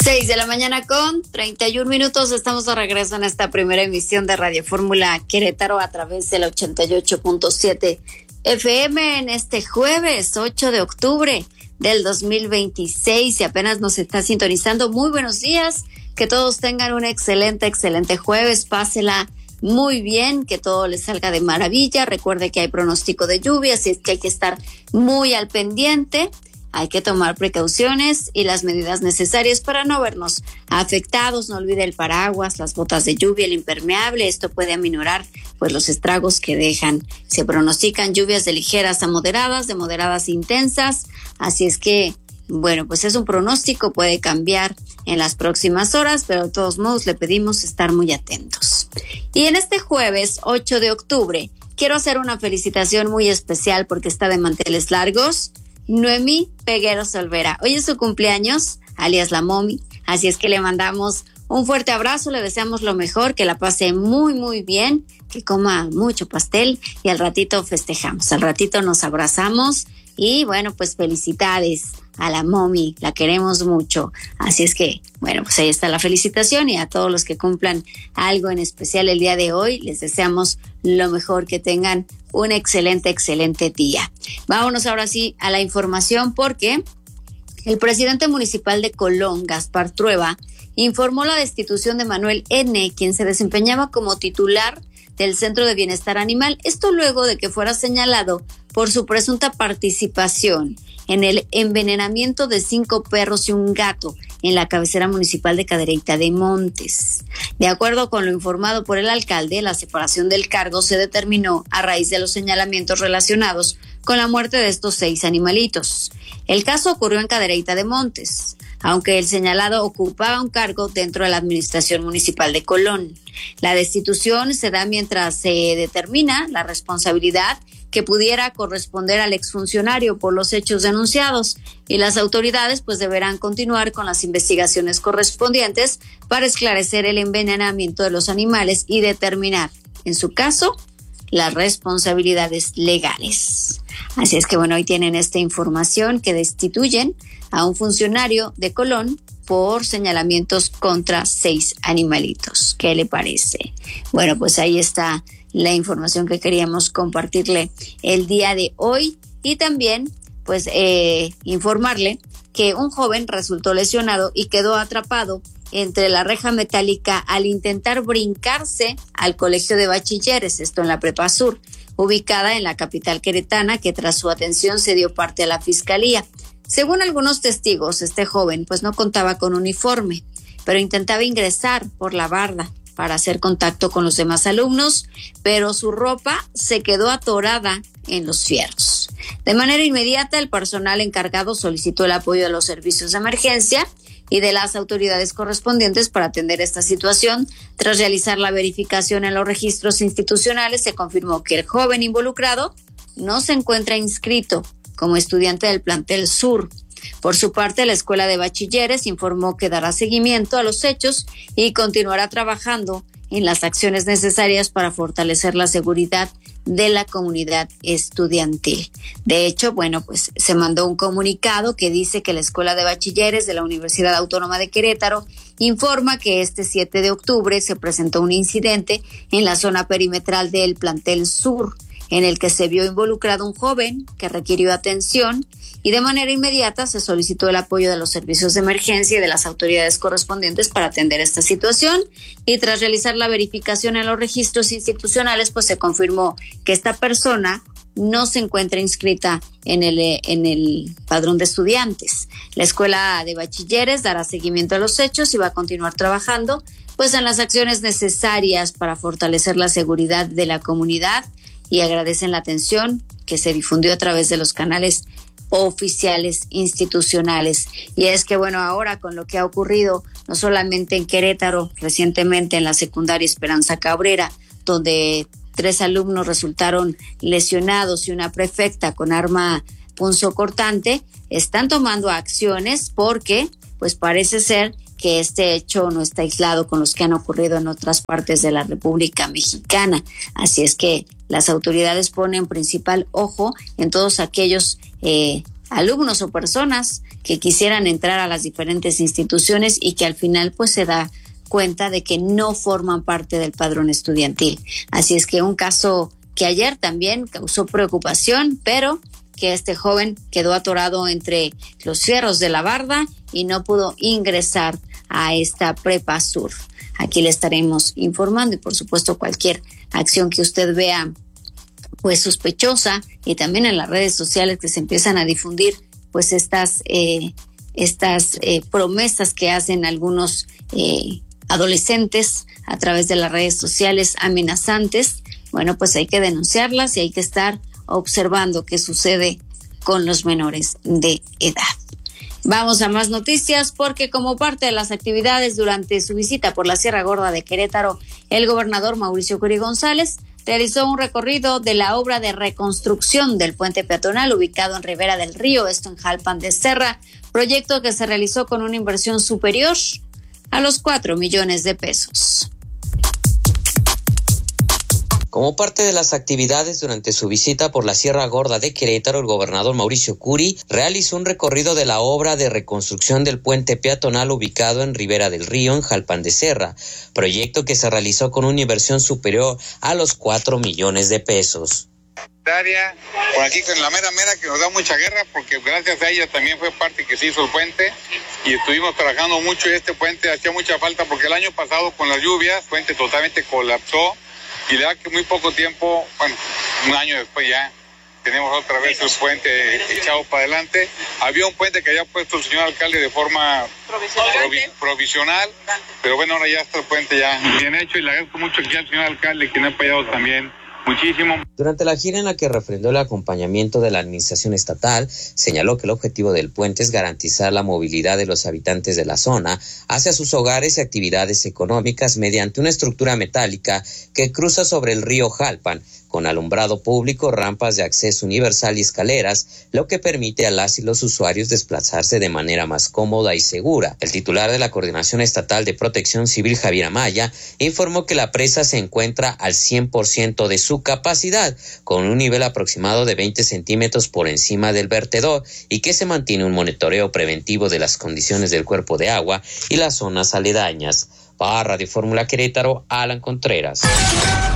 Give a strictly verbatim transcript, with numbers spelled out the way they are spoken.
Seis de la mañana con treinta y un minutos. Estamos de regreso en esta primera emisión de Radio Fórmula Querétaro a través del ochenta y ocho punto siete F M en este jueves ocho de octubre del dos mil veintiséis. Si apenas nos está sintonizando, muy buenos días. Que todos tengan un excelente, excelente jueves. Pásela muy bien, que todo les salga de maravilla. Recuerde que hay pronóstico de lluvia, así es que hay que estar muy al pendiente. Hay que tomar precauciones y las medidas necesarias para no vernos afectados. No olvide el paraguas, las botas de lluvia, el impermeable. Esto puede aminorar pues los estragos que dejan. Se pronostican lluvias de ligeras a moderadas, de moderadas a intensas. Así es que, bueno, pues es un pronóstico, puede cambiar en las próximas horas, pero de todos modos le pedimos estar muy atentos. Y en este jueves ocho de octubre quiero hacer una felicitación muy especial porque está de manteles largos. Noemí Pegueros Olvera. Hoy es su cumpleaños, alias la Momi, así es que le mandamos un fuerte abrazo, le deseamos lo mejor, que la pase muy muy bien, que coma mucho pastel y al ratito festejamos, al ratito nos abrazamos y bueno, pues felicidades a la Momi, la queremos mucho, así es que bueno, pues ahí está la felicitación y a todos los que cumplan algo en especial el día de hoy, les deseamos lo mejor, que tengan un excelente, excelente día. Vámonos ahora sí a la información porque el presidente municipal de Colón, Gaspar Trueba, informó la destitución de Manuel N., quien se desempeñaba como titular del Centro de Bienestar Animal. Esto luego de que fuera señalado por su presunta participación en el envenenamiento de cinco perros y un gato en la cabecera municipal de Cadereyta de Montes. De acuerdo con lo informado por el alcalde, la separación del cargo se determinó a raíz de los señalamientos relacionados con la muerte de estos seis animalitos. El caso ocurrió en Cadereyta de Montes, aunque el señalado ocupaba un cargo dentro de la administración municipal de Colón. La destitución se da mientras se determina la responsabilidad que pudiera corresponder al exfuncionario por los hechos denunciados, y las autoridades pues deberán continuar con las investigaciones correspondientes para esclarecer el envenenamiento de los animales y determinar, en su caso, las responsabilidades legales. Así es que bueno, hoy tienen esta información que destituyen a un funcionario de Colón por señalamientos contra seis animalitos. ¿Qué le parece? Bueno, pues ahí está la información que queríamos compartirle el día de hoy y también pues eh, informarle que un joven resultó lesionado y quedó atrapado entre la reja metálica al intentar brincarse al colegio de bachilleres, esto en la Prepa Sur, ubicada en la capital queretana, que tras su atención se dio parte a la fiscalía. Según algunos testigos, este joven pues no contaba con uniforme, pero intentaba ingresar por la barda para hacer contacto con los demás alumnos, pero su ropa se quedó atorada en los fierros. De manera inmediata, el personal encargado solicitó el apoyo de los servicios de emergencia y de las autoridades correspondientes para atender esta situación. Tras realizar la verificación en los registros institucionales, se confirmó que el joven involucrado no se encuentra inscrito como estudiante del plantel Sur. Por su parte, la Escuela de Bachilleres informó que dará seguimiento a los hechos y continuará trabajando en las acciones necesarias para fortalecer la seguridad de la comunidad estudiantil. De hecho, bueno, pues se mandó un comunicado que dice que la Escuela de Bachilleres de la Universidad Autónoma de Querétaro informa que este siete de octubre se presentó un incidente en la zona perimetral del plantel Sur, en el que se vio involucrado un joven que requirió atención y de manera inmediata se solicitó el apoyo de los servicios de emergencia y de las autoridades correspondientes para atender esta situación, y tras realizar la verificación en los registros institucionales pues se confirmó que esta persona no se encuentra inscrita en el, en el padrón de estudiantes. La Escuela de Bachilleres dará seguimiento a los hechos y va a continuar trabajando pues en las acciones necesarias para fortalecer la seguridad de la comunidad, y agradecen la atención que se difundió a través de los canales oficiales institucionales. Y es que bueno, ahora con lo que ha ocurrido no solamente en Querétaro, recientemente en la secundaria Esperanza Cabrera, donde tres alumnos resultaron lesionados y una prefecta con arma punzocortante, están tomando acciones porque pues parece ser que este hecho no está aislado con los que han ocurrido en otras partes de la República Mexicana. Así es que las autoridades ponen principal ojo en todos aquellos eh, alumnos o personas que quisieran entrar a las diferentes instituciones y que al final pues se da cuenta de que no forman parte del padrón estudiantil. Así es que un caso que ayer también causó preocupación, pero que este joven quedó atorado entre los fierros de la barda y no pudo ingresar a esta prepa sur. Aquí le estaremos informando y por supuesto cualquier acción que usted vea pues sospechosa, y también en las redes sociales que se empiezan a difundir pues estas eh, estas eh, promesas que hacen algunos eh, adolescentes a través de las redes sociales amenazantes. Bueno, pues hay que denunciarlas y hay que estar observando qué sucede con los menores de edad. Vamos a más noticias, porque como parte de las actividades durante su visita por la Sierra Gorda de Querétaro, el gobernador Mauricio Curi González realizó un recorrido de la obra de reconstrucción del puente peatonal ubicado en Ribera del Río, esto en Jalpan de Serra, proyecto que se realizó con una inversión superior a los cuatro millones de pesos. Como parte de las actividades durante su visita por la Sierra Gorda de Querétaro, el gobernador Mauricio Curi realizó un recorrido de la obra de reconstrucción del puente peatonal ubicado en Ribera del Río, en Jalpan de Serra, proyecto que se realizó con una inversión superior a los cuatro millones de pesos. Por aquí con la mera mera que nos da mucha guerra, porque gracias a ella también fue parte que se hizo el puente y estuvimos trabajando mucho y este puente hacía mucha falta porque el año pasado con las lluvias el puente totalmente colapsó. Y le da que muy poco tiempo, bueno, un año después ya tenemos otra vez el puente echado para adelante. Había un puente que había puesto el señor alcalde de forma provi- provisional, pero bueno, ahora ya está el puente ya bien hecho y le agradezco mucho aquí al señor alcalde que me ha apoyado también muchísimo. Durante la gira en la que refrendó el acompañamiento de la administración estatal, señaló que el objetivo del puente es garantizar la movilidad de los habitantes de la zona hacia sus hogares y actividades económicas mediante una estructura metálica que cruza sobre el río Jalpan, con alumbrado público, rampas de acceso universal y escaleras, lo que permite a las y los usuarios desplazarse de manera más cómoda y segura. El titular de la Coordinación Estatal de Protección Civil, Javier Amaya, informó que la presa se encuentra al cien por ciento de su capacidad, con un nivel aproximado de veinte centímetros por encima del vertedor, y que se mantiene un monitoreo preventivo de las condiciones del cuerpo de agua y las zonas aledañas. Para Radio Fórmula Querétaro, Alan Contreras.